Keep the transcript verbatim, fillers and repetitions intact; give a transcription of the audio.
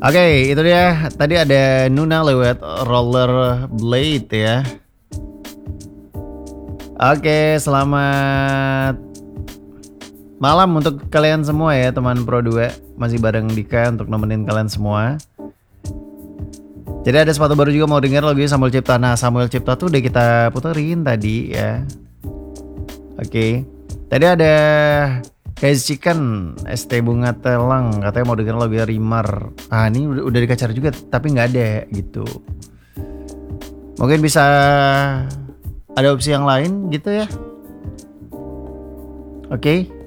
Oke, itu dia. Tadi ada Nuna lewat Roller Blade ya. Oke, selamat malam untuk kalian semua ya, teman Pro dua. Masih bareng Dika untuk nemenin kalian semua. Jadi ada sepatu baru juga, mau denger lagunya Samuel Cipta. Nah, Samuel Cipta tuh udah kita puterin tadi ya. Oke. Tadi ada Guys Chicken, S T Bunga Telang, katanya mau denger lagunya Rimar. Ah, ini udah, udah dikacar juga tapi nggak ada gitu. Mungkin bisa ada opsi yang lain gitu ya. Oke.